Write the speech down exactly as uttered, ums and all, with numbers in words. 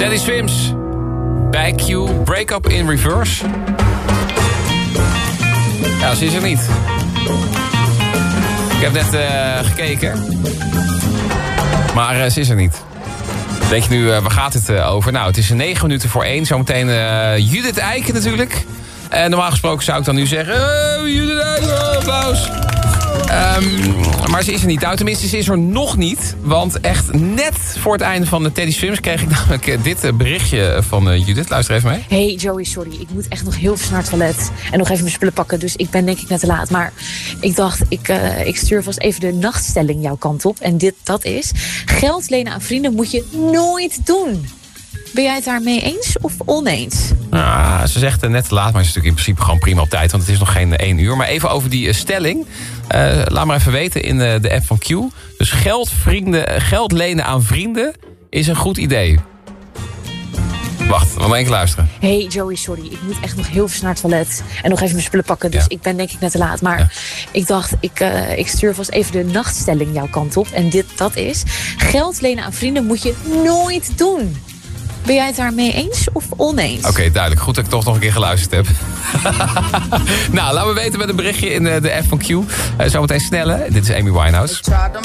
Teddy Swims. Bij Q. Break Up in Reverse. Ja, ze is er niet. Ik heb net uh, gekeken. Maar uh, ze is er niet. Denk je nu, uh, waar gaat het uh, over? Nou, het is negen minuten voor één. Zometeen uh, Judith Eiken natuurlijk. En normaal gesproken zou ik dan nu zeggen... Uh, Judith Eiken, applaus. Um, maar ze is er niet. Nou, tenminste, ze is er nog niet. Want echt net voor het einde van de Teddy Swims... kreeg ik namelijk uh, dit berichtje van uh, Judith. Luister even mee. Hey Joey, sorry. Ik moet echt nog heel veel naar het toilet. En nog even mijn spullen pakken. Dus ik ben denk ik net te laat. Maar ik dacht, ik, uh, ik stuur vast even de nachtstelling jouw kant op. En dit, dat is... Geld lenen aan vrienden moet je nooit doen. Ben jij het daarmee eens of oneens? Nou, ze zegt uh, net te laat, maar het is natuurlijk in principe gewoon prima op tijd. Want het is nog geen uh, één uur. Maar even over die uh, stelling. Uh, laat maar even weten in uh, de app van Q. Dus geld, vrienden, geld lenen aan vrienden is een goed idee. Wacht, we gaan even luisteren. Hey Joey, sorry. Ik moet echt nog heel veel naar het toilet. En nog even mijn spullen pakken. Dus ja. ik ben denk ik net te laat. Maar ja. ik dacht, ik, uh, ik stuur vast even de nachtstelling jouw kant op. En dit, dat is... Geld lenen aan vrienden moet je nooit doen. Ben jij het daarmee eens of oneens? Oké, okay, duidelijk. Goed dat ik toch nog een keer geluisterd heb. Nou, laat me weten met een berichtje in de app van Q. Uh, zometeen snelle. Dit is Amy Winehouse.